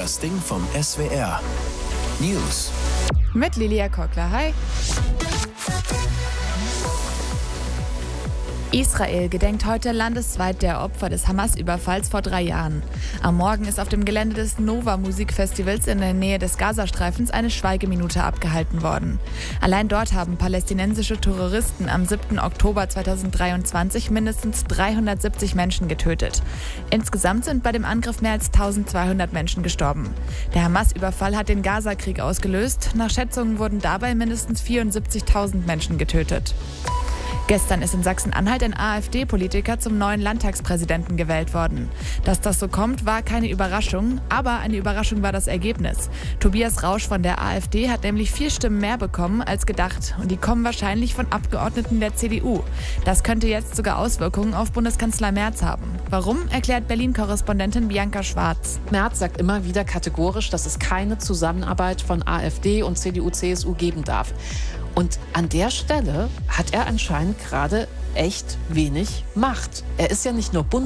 Das Ding vom SWR. News. Mit Lilia Kockler. Hi. Israel gedenkt heute landesweit der Opfer des Hamas-Überfalls vor 3 Jahren. Am Morgen ist auf dem Gelände des Nova-Musikfestivals in der Nähe des Gazastreifens eine Schweigeminute abgehalten worden. Allein dort haben palästinensische Terroristen am 7. Oktober 2023 mindestens 370 Menschen getötet. Insgesamt sind bei dem Angriff mehr als 1200 Menschen gestorben. Der Hamas-Überfall hat den Gaza-Krieg ausgelöst. Nach Schätzungen wurden dabei mindestens 74.000 Menschen getötet. Gestern ist in Sachsen-Anhalt ein AfD-Politiker zum neuen Landtagspräsidenten gewählt worden. Dass das so kommt, war keine Überraschung, aber eine Überraschung war das Ergebnis. Tobias Rausch von der AfD hat nämlich 4 Stimmen mehr bekommen als gedacht und die kommen wahrscheinlich von Abgeordneten der CDU. Das könnte jetzt sogar Auswirkungen auf Bundeskanzler Merz haben. Warum, erklärt Berlin-Korrespondentin Bianca Schwarz. Merz sagt immer wieder kategorisch, dass es keine Zusammenarbeit von AfD und CDU-CSU geben darf. Und an der Stelle hat er anscheinend gerade echt wenig Macht. Er ist ja nicht nur